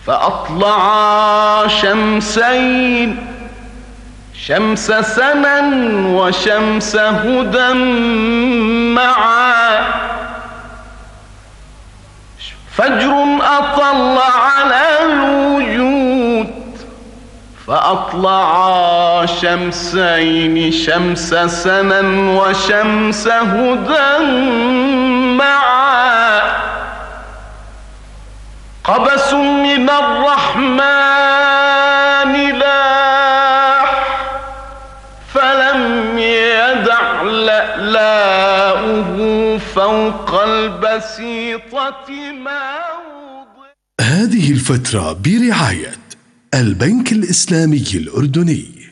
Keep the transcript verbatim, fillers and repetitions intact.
فأطلعا شمسين، شمس سنا وشمس هدى معا. فجر أطل على الوجود فأطلعا شمسين، شمس سنا وشمس هدى معا. قبس من الرحمن لاح فلم يدع لألاؤه فوق البسيطة موضع. هذه الفترة برعاية البنك الإسلامي الأردني.